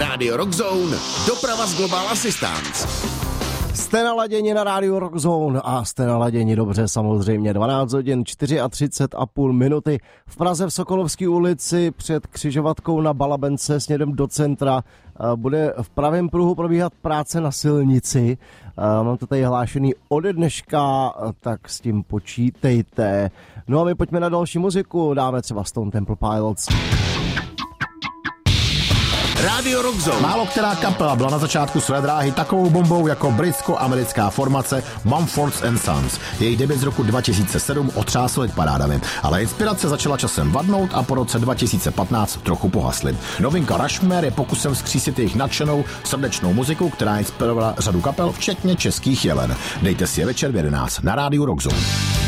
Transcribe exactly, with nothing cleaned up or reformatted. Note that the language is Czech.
Radio Rock Zone, doprava z Global Assistance. Jste naladěni na rádiu Rock Zone a jste naladěni dobře samozřejmě. dvanáct hodin třicet čtyři a půl minuty v Praze v Sokolovské ulici před křižovatkou na Balabence směrem do centra bude v pravém pruhu probíhat práce na silnici. Mám to tady hlášený ode dneška, tak s tím počítejte. No a my pojďme na další muziku, dáme třeba Stone Temple Pilots. Radio Rock Zone. Málo která kapela byla na začátku své dráhy takovou bombou jako britsko-americká formace Mumford and Sons. Její debut z roku dva tisíce sedm otřásl parádami, ale inspirace začala časem vadnout a po roce dva tisíce patnáct trochu pohasly. Novinka Rushmore je pokusem vzkřísit jejich nadšenou, srdečnou muziku, která inspirovala řadu kapel, včetně českých Jelen. Dejte si je večer v jedenáct na rádiu Rock Zone.